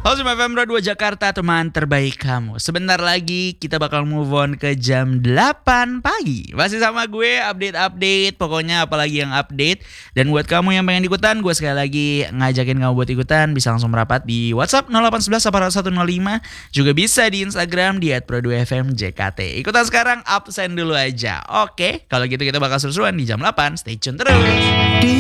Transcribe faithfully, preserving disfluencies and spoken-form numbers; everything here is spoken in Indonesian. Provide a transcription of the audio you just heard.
Halo F M dua Jakarta, teman terbaik kamu. Sebentar lagi kita bakal move on ke jam delapan pagi. Masih sama gue, update-update, pokoknya apalagi yang update. Dan buat kamu yang pengen ikutan, gue sekali lagi ngajakin kamu buat ikutan. Bisa langsung merapat di WhatsApp nol delapan satu satu satu nol lima. Juga bisa di Instagram di et pro dua f m j k t. Ikutan sekarang, absen dulu aja. Oke, kalau gitu kita bakal seru-seruan di jam delapan. Stay tune terus.